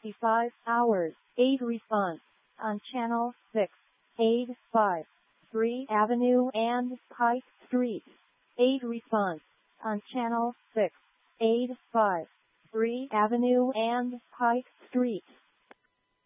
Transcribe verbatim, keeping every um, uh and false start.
twenty-five hours. eight response on Channel six, eight five three Avenue and Pike Street. eight response on Channel six, eight five three Avenue and Pike Street.